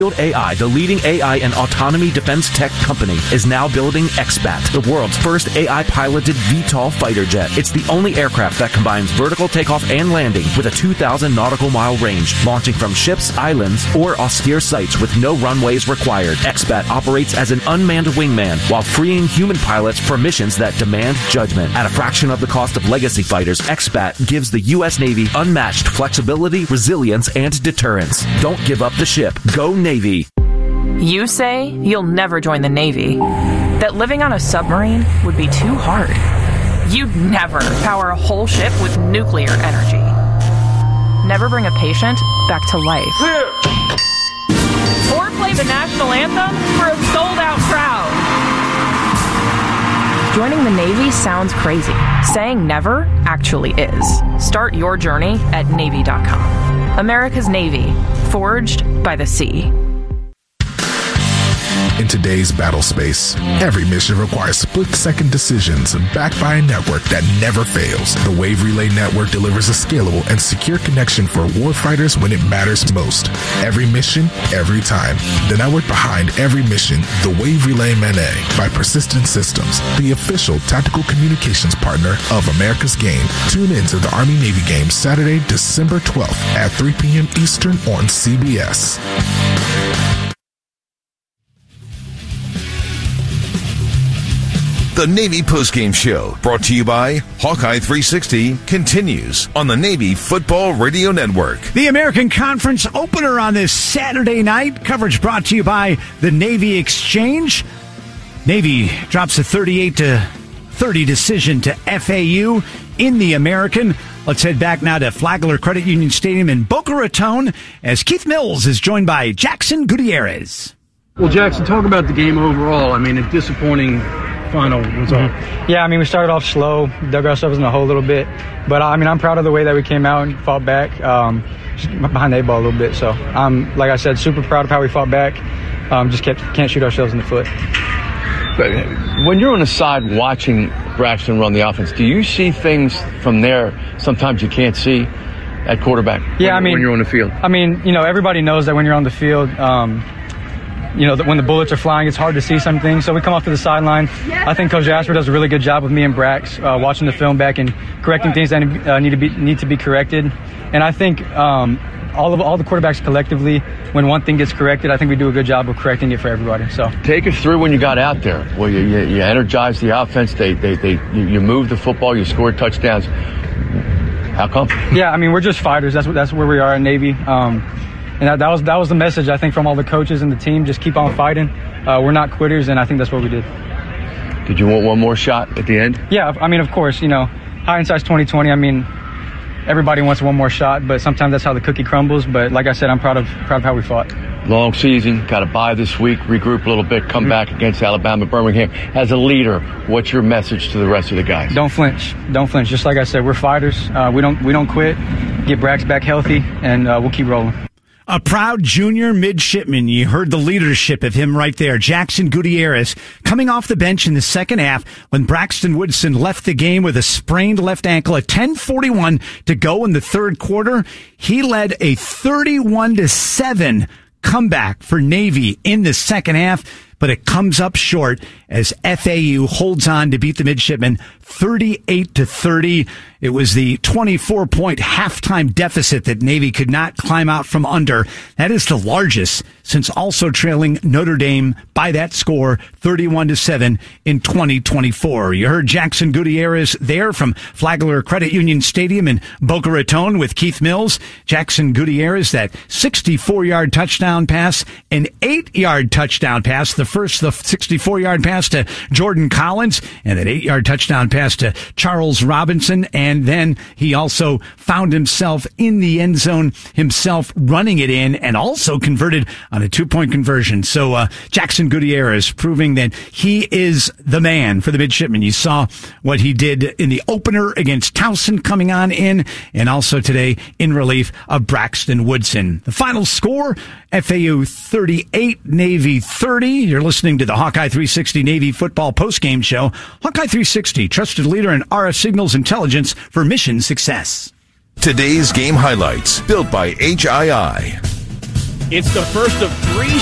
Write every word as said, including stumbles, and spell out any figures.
A I, the leading A I and autonomy defense tech company, is now building X BAT, the world's first A I-piloted V TOL fighter jet. It's the only aircraft that combines vertical takeoff and landing with a two thousand nautical mile range, launching from ships, islands, or austere sites with no runways required. X BAT operates as an unmanned wingman while freeing human pilots for missions that demand judgment. At a fraction of the cost of legacy fighters, X BAT gives the U S Navy unmatched flexibility, resilience, and deterrence. Don't give up the ship. Go Navy. Navy. You say you'll never join the Navy, that living on a submarine would be too hard. You'd never power a whole ship with nuclear energy. Never bring a patient back to life. Or play the national anthem for a sold-out crowd. Joining the Navy sounds crazy. Saying never actually is. Start your journey at Navy dot com. America's Navy, forged by the sea. In today's battle space, every mission requires split-second decisions backed by a network that never fails. The Wave Relay Network delivers a scalable and secure connection for warfighters when it matters most. Every mission, every time. The network behind every mission, the Wave Relay M N A by Persistent Systems, the official tactical communications partner of America's Game. Tune in to the Army-Navy game Saturday, December twelfth at three p.m. Eastern on C B S. The Navy Postgame Show, brought to you by Hawkeye three sixty, continues on the Navy Football Radio Network. The American Conference opener on this Saturday night. Coverage brought to you by the Navy Exchange. Navy drops a thirty-eight to thirty decision to F A U in the American. Let's head back now to Flagler Credit Union Stadium in Boca Raton as Keith Mills is joined by Jackson Gutierrez. Well, Jackson, talk about the game overall. I mean, a disappointing final result. Mm-hmm. Yeah, I mean, we started off slow, dug ourselves in the hole a little bit. But, I mean, I'm proud of the way that we came out and fought back, um, just behind the eight ball a little bit. So, I'm, like I said, super proud of how we fought back. Um, just kept, can't shoot ourselves in the foot. But when you're on the side watching Braxton run the offense, do you see things from there sometimes you can't see at quarterback? Yeah, when, I mean, when you're on the field. I mean, you know, everybody knows that when you're on the field, um, you know, when the bullets are flying, it's hard to see some things. So we come off to the sideline. I think Coach Jasper does a really good job with me and Brax, uh, watching the film back and correcting things that uh, need to be need to be corrected. And I think um, all of all the quarterbacks collectively, when one thing gets corrected, I think we do a good job of correcting it for everybody. So take us through when you got out there. Well, you you, you energized the offense. They they they you, you moved the football. You scored touchdowns. How come? Yeah, I mean, we're just fighters. That's what that's where we are in Navy. Um, And that, that was that was the message, I think, from all the coaches and the team. Just keep on fighting. Uh, we're not quitters, and I think that's what we did. Did you want one more shot at the end? Yeah, I mean, of course, you know, hindsight's twenty twenty. I mean, everybody wants one more shot, but sometimes that's how the cookie crumbles. But like I said, I'm proud of proud of how we fought. Long season, got to bye this week, regroup a little bit, come mm-hmm. back against Alabama, Birmingham. As a leader, what's your message to the rest of the guys? Don't flinch. Don't flinch. Just like I said, we're fighters. Uh, we don't we don't quit. Get Brax back healthy, and uh, we'll keep rolling. A proud junior midshipman. You heard the leadership of him right there. Jackson Gutierrez coming off the bench in the second half when Braxton Woodson left the game with a sprained left ankle at ten forty-one to go in the third quarter. He led a thirty-one to seven comeback for Navy in the second half, but it comes up short as F A U holds on to beat the midshipmen thirty-eight to thirty. It was the twenty-four point halftime deficit that Navy could not climb out from under. That is the largest since also trailing Notre Dame by that score, thirty-one to seven in twenty twenty-four. You heard Jackson Gutierrez there from Flagler Credit Union Stadium in Boca Raton with Keith Mills. Jackson Gutierrez, that sixty-four yard touchdown pass, an eight yard touchdown pass, the first, the sixty-four yard pass to Jordan Collins, and an eight yard touchdown pass to Charles Robinson. And then he also found himself in the end zone himself, running it in, and also converted on a two-point conversion. So uh, Jackson Gutierrez proving that he is the man for the midshipmen. You saw what he did in the opener against Towson coming on in, and also today in relief of Braxton Woodson. The final score, F A U thirty-eight, Navy thirty. You're listening to the Hawkeye three sixty Navy Football Postgame Show. Hawkeye three sixty, trusted leader in R F signals intelligence for mission success. Today's game highlights, built by H I I. It's the first of three